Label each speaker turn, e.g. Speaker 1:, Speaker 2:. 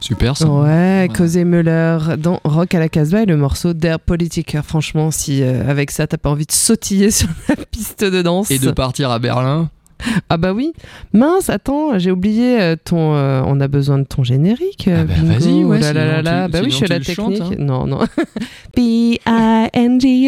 Speaker 1: Super ça.
Speaker 2: Ouais, Cosey Müller dans Rock à la Casbah et le morceau Der Politiker. Franchement, si avec ça t'as pas envie de sautiller sur la piste de danse.
Speaker 1: Et de partir à Berlin.
Speaker 2: Ah bah oui. Mince, attends, j'ai oublié on a besoin de ton générique.
Speaker 1: Ah bah vas-y, ouais.
Speaker 2: Bah oui, je suis à la technique.
Speaker 1: Chantes, hein.
Speaker 2: Non. P-I-N-G